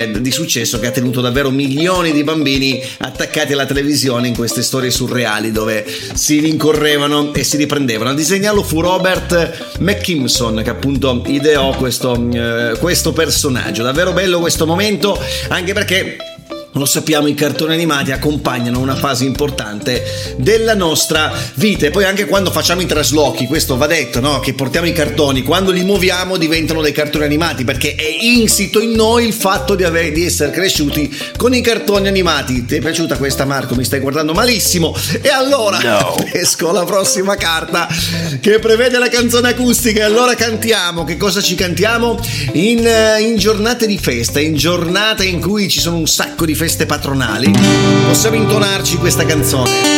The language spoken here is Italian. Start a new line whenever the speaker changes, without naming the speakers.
di successo che ha tenuto davvero milioni di bambini attaccati alla televisione in queste storie surreali dove si rincorrevano e si riprendevano. A disegnarlo fu Robert McKimson, che appunto ideò questo personaggio. Davvero bello questo momento, anche perché lo sappiamo, i cartoni animati accompagnano una fase importante della nostra vita, e poi anche quando facciamo i traslochi, questo va detto, no? Che portiamo i cartoni, quando li muoviamo diventano dei cartoni animati, perché è insito in noi il fatto di essere cresciuti con i cartoni animati. Ti è piaciuta questa, Marco? Mi stai guardando malissimo. E allora esco la prossima carta che prevede la canzone acustica, e allora cantiamo. Che cosa ci cantiamo? In giornate di festa, in giornate in cui ci sono un sacco di feste patronali, possiamo intonarci questa canzone.